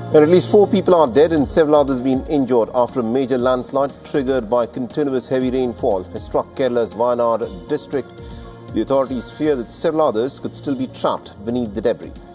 At least 4 people are dead and several others been injured after a major landslide triggered by continuous heavy rainfall has struck Kerala's Wayanad district. The authorities fear that several others could still be trapped beneath the debris.